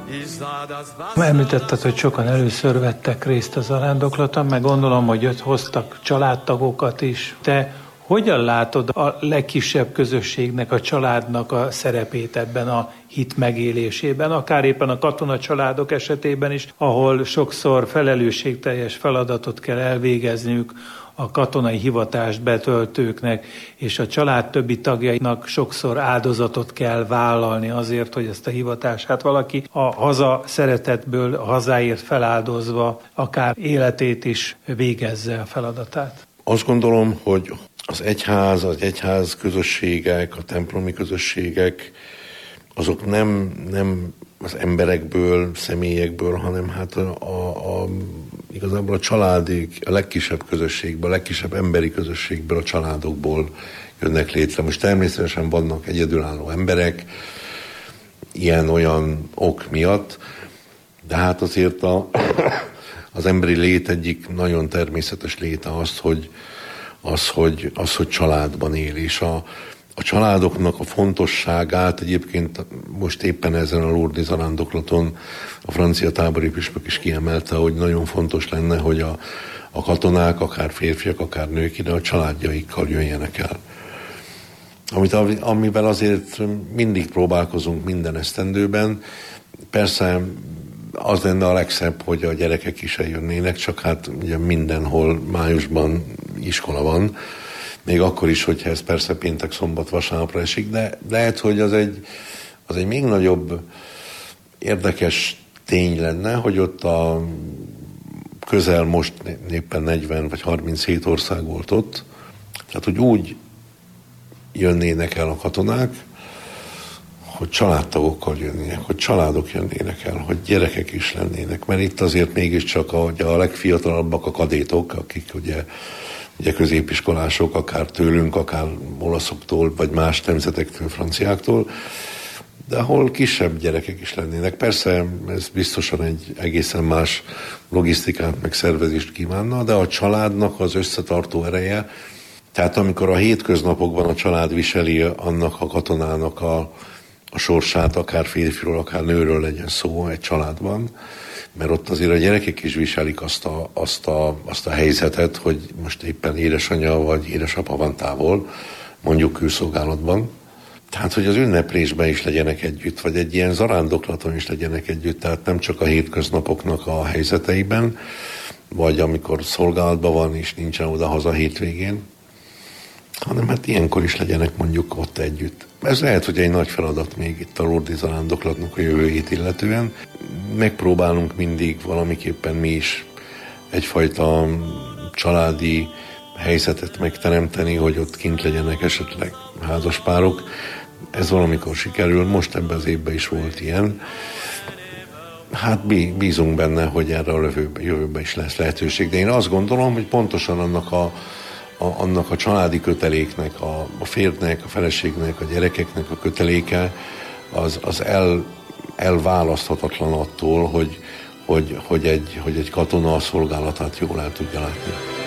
Említetted, hogy sokan először vettek részt a zarándoklaton, meg gondolom, hogy hoztak családtagokat is. Te hogyan látod a legkisebb közösségnek, a családnak a szerepét ebben a hit megélésében, akár éppen a katonacsaládok esetében is, ahol sokszor felelősségteljes feladatot kell elvégezniük a katonai hivatást betöltőknek, és a család többi tagjainak sokszor áldozatot kell vállalni azért, hogy ezt a hivatását valaki a haza szeretetből, a hazáért feláldozva akár életét is végezze a feladatát. Azt gondolom, hogy az egyház közösségek, a templomi közösségek, azok nem az emberekből, személyekből, hanem hát igazából a családi, a legkisebb közösségből, a legkisebb emberi közösségből, a családokból jönnek létre. Most természetesen vannak egyedülálló emberek, ilyen-olyan ok miatt, de hát azért az emberi lét egyik nagyon természetes léte az, hogy családban él, és a családoknak a fontosságát egyébként most éppen ezen a Lourdes zarándoklaton a francia tábori püspök is kiemelte, hogy nagyon fontos lenne, hogy a katonák, akár férfiak, akár nők ide a családjaikkal jöjjenek el. Amivel azért mindig próbálkozunk minden esztendőben. Persze az lenne a legszebb, hogy a gyerekek is eljönnének, csak hát ugye mindenhol májusban iskola van, még akkor is, hogyha ez persze péntek, szombat, vasárnapra esik, de lehet, hogy az egy még nagyobb érdekes tény lenne, hogy ott a közel most éppen 40 vagy 37 ország volt ott, tehát hogy úgy jönnének el a katonák, hogy családtagokkal jönnének, hogy családok jönnének el, hogy gyerekek is lennének, mert itt azért mégiscsak a legfiatalabbak a kadétok, akik ugye középiskolások, akár tőlünk, akár olaszoktól, vagy más nemzetektől, franciáktól, de ahol kisebb gyerekek is lennének. Persze ez biztosan egy egészen más logisztikát, meg szervezést kívánna, de a családnak az összetartó ereje, tehát amikor a hétköznapokban a család viseli annak a katonának a sorsát, akár férfiról, akár nőről legyen szó egy családban, mert ott azért a gyerekek is viselik azt a helyzetet, hogy most éppen édesanyja vagy édesapa van távol, mondjuk külszolgálatban. Tehát, hogy az ünneplésben is legyenek együtt, vagy egy ilyen zarándoklaton is legyenek együtt, tehát nem csak a hétköznapoknak a helyzeteiben, vagy amikor szolgálatban van és nincsen oda-haza hétvégén, hanem hát ilyenkor is legyenek mondjuk ott együtt. Ez lehet, hogy egy nagy feladat még itt a Lourdes zarándoklatnak a jövőjét illetően. Megpróbálunk mindig valamiképpen mi is egyfajta családi helyzetet megteremteni, hogy ott kint legyenek esetleg házaspárok. Ez valamikor sikerül, most ebben az évben is volt ilyen. Hát bízunk benne, hogy erre a jövőben is lesz lehetőség. De én azt gondolom, hogy pontosan annak a családi köteléknek, a férjnek, a feleségnek, a gyerekeknek a köteléke az elválaszthatatlan attól, hogy egy katona a szolgálatát jól el tudja látni.